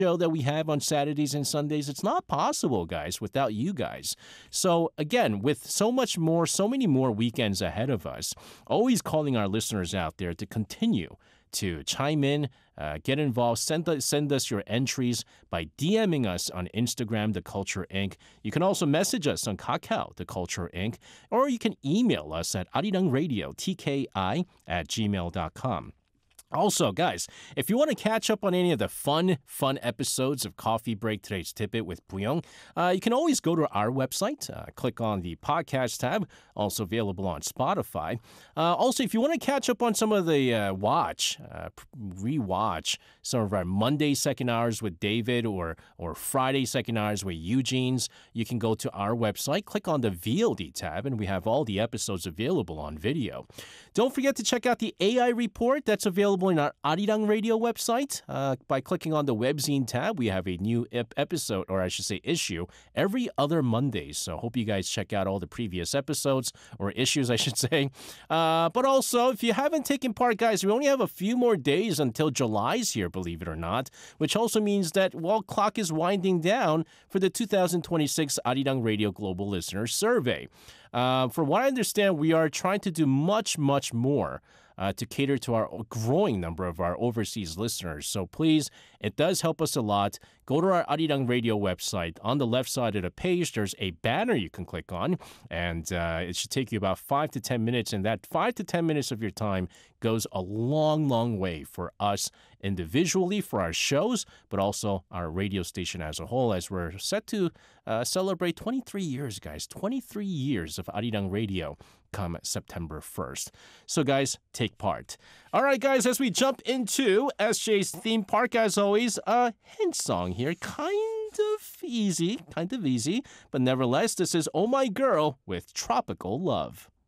show that we have on Saturdays and Sundays. It's not possible, guys, without you guys. So again, with so much more, so many more weekends ahead of us, always calling our listeners out there to continue to chime in, get involved, send us your entries by DMing us on Instagram, The Culture Inc. You can also message us on Kakao, The Culture Inc., or you can email us at arirangradio, tki@gmail.com. Also, guys, if you want to catch up on any of the fun episodes of Coffee Break Today's Tidbit with Buyong, you can always go to our website, click on the podcast tab, also available on Spotify. Also, if you want to catch up on some of the rewatch some of our Monday second hours with David or Friday second hours with Eugene's, you can go to our website, click on the VOD tab, and we have all the episodes available on video. Don't forget to check out the AI report that's available in our Arirang Radio website. By clicking on the webzine tab, we have a new episode, or I should say issue, every other Monday. So hope you guys check out all the previous episodes, or issues, I should say. But also, if you haven't taken part, guys, we only have a few more days until July's here, believe it or not, which also means that, well, clock is winding down for the 2026 Arirang Radio Global Listener Survey. From what I understand, we are trying to do much more to cater to our growing number of our overseas listeners. So please, it does help us a lot. Go to our Arirang Radio website. On the left side of the page, there's a banner you can click on, and it should take you about 5 to 10 minutes. And that 5 to 10 minutes of your time goes a long way for us individually, for our shows, but also our radio station as a whole, as we're set to celebrate 23 years, guys. 23 years of Arirang Radio come September 1st. So, guys, take part. All right, guys, as we jump into SJ's theme park, as always, a hint song here. Kind of easy, but nevertheless, this is Oh My Girl with Tropical Love.